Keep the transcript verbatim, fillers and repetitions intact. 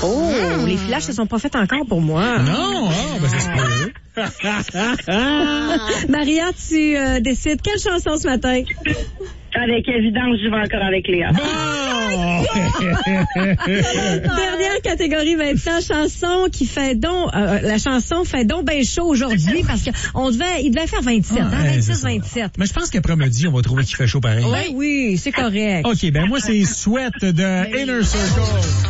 Oh, mmh. Les flashs ne sont pas faits encore pour moi. Non, oh, ben c'est Maria, tu euh, décides quelle chanson ce matin? Avec évidence, je vais encore avec Léa. Bon! Dernière catégorie maintenant, chanson qui fait donc, euh, la chanson fait donc bien chaud aujourd'hui parce qu'on devait, il devait faire vingt-sept, ah, hein, vingt-six vingt-sept. Mais je pense qu'après-midi, on va trouver qu'il fait chaud pareil. Oui, oui, c'est correct. OK, ben moi, c'est Sweat de Inner Circle.